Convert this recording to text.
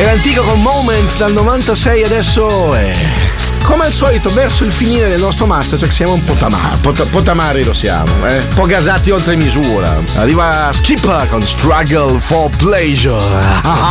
Era antico con Moment dal 96, adesso è come al solito verso il finire del nostro Masterchef. Siamo un po' tamari lo siamo, un po' gasati oltre misura. Arriva Skipper con Struggle for Pleasure.